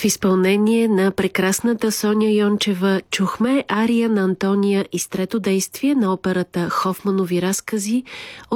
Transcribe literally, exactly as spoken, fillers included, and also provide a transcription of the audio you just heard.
В изпълнение на прекрасната Соня Йончева чухме ария на Антония из трето действие на операта Хофманови разкази